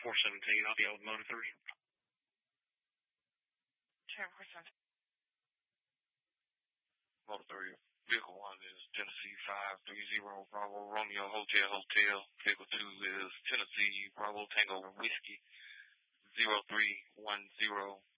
417, I'll be out with motor 3. Trevor 417. Motor 3. Vehicle 1 is Tennessee 530 Bravo Romeo Hotel. Vehicle 2 is Tennessee Bravo Tango Whiskey 0310